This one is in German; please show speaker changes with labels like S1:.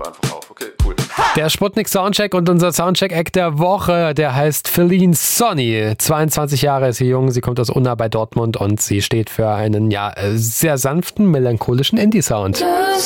S1: wir einfach auf. Okay, cool.
S2: Der Sputnik Soundcheck und unser Soundcheck-Act der Woche, der heißt Feline Sonny. 22 Jahre ist sie jung, sie kommt aus Unna bei Dortmund und sie steht für einen sehr sanften, melancholischen Indie-Sound.